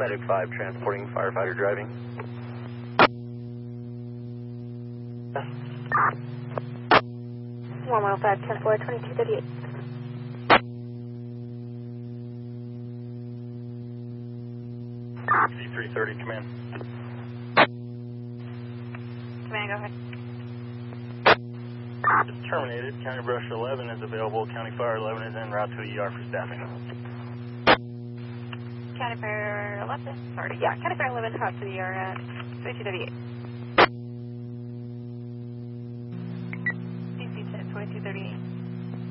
Medic 5 transporting firefighter driving. Yes. 115, 10-4, 2238. C330, command. Command, go ahead. It's terminated. County Brush 11 is available. County Fire 11 is en route to ER for staffing. County Fire 11, sorry, yeah, County Fire 11, hot to the ER at 2238.